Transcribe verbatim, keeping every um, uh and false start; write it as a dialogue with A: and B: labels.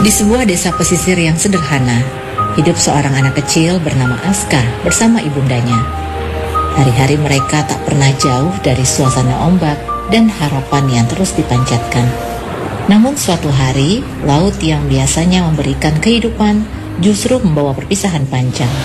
A: Di sebuah desa pesisir yang sederhana, hidup seorang anak kecil bernama Aska bersama ibundanya. Hari-hari mereka tak pernah jauh dari suasana ombak dan harapan yang terus dipanjatkan. Namun suatu hari, laut yang biasanya memberikan kehidupan justru membawa perpisahan panjang.